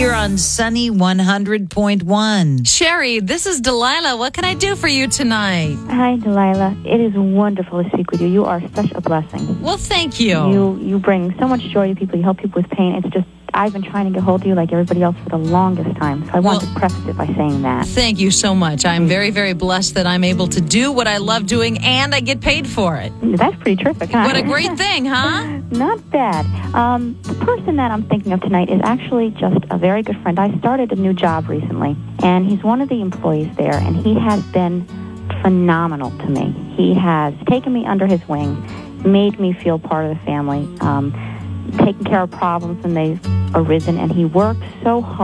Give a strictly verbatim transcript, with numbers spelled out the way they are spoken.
here on Sunny one hundred point one. Sherry, this is Delilah. What can I do for you tonight? Hi, Delilah. It is wonderful to speak with you. You are such a blessing. Well, thank you. You you bring so much joy to people. You help people with pain. It's just, I've been trying to get hold of you like everybody else for the longest time. So I wanted Well, to preface it by saying that. Thank you so much. I'm very, very blessed that I'm able to do what I love doing and I get paid for it. That's pretty terrific, huh? What a great thing, huh? Not bad. Um, the person that I'm thinking of tonight is actually just a very good friend. I started a new job recently, and he's one of the employees there, and he has been phenomenal to me. He has taken me under his wing, made me feel part of the family, um, taken care of problems when they've arisen, and he works so hard.